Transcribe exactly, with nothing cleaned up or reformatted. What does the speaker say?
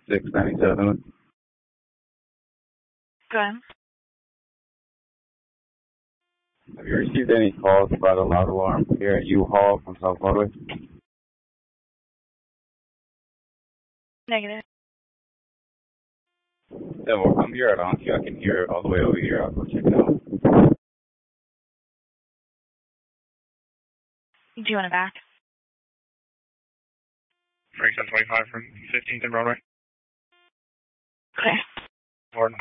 six ninety-seven. Go ahead. Have you received any calls about a loud alarm here at U-Haul from South Broadway? Negative. Yeah, well, I'm here at Auntie. I can hear it all the way over here. I'll go check it out. Do you want it back? Frank seven twenty-five from fifteenth and Broadway. Okay. Gordon.